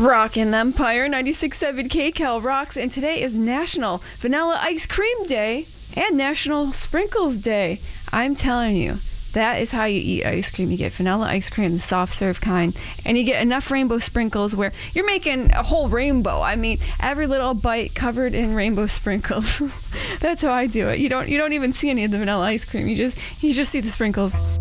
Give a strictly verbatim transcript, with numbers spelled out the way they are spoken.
Rockin' Empire ninety-six point seven K Cal rocks, and today is National Vanilla Ice Cream Day and National Sprinkles Day. I'm telling you, that is how you eat ice cream. You get vanilla ice cream, the soft serve kind, and you get enough rainbow sprinkles where you're making a whole rainbow. I mean, every little bite covered in rainbow sprinkles. That's how I do it. You don't you don't even see any of the vanilla ice cream. You just you just see the sprinkles.